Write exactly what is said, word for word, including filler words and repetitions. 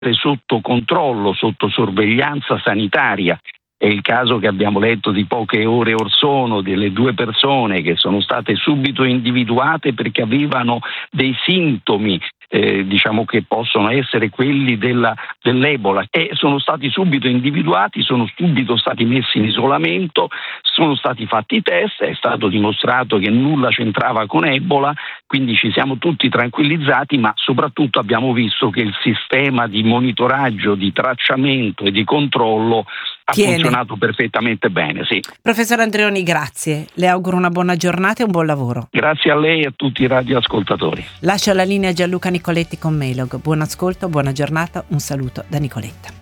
sotto controllo, sotto sorveglianza sanitaria. È il caso che abbiamo letto di poche ore or sono delle due persone che sono state subito individuate perché avevano dei sintomi Eh, diciamo che possono essere quelli della, dell'Ebola, e sono stati subito individuati, sono subito stati messi in isolamento, sono stati fatti i test, è stato dimostrato che nulla c'entrava con Ebola, quindi ci siamo tutti tranquillizzati, ma soprattutto abbiamo visto che il sistema di monitoraggio, di tracciamento e di controllo ha Tiene. funzionato perfettamente bene. Sì. Professor Andreoni, grazie. Le auguro una buona giornata e un buon lavoro. Grazie a lei e a tutti i radioascoltatori. Lascio la linea a Gianluca Nicoletti con Mailog. Buon ascolto, buona giornata, un saluto da Nicoletta.